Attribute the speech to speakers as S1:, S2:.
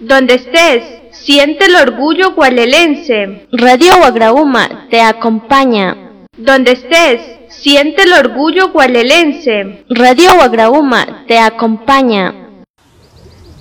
S1: Donde estés, siente el orgullo gualelense.
S2: Radio Guagrauma te acompaña.
S1: Donde estés, siente el orgullo gualelense.
S2: Radio Guagrauma te acompaña.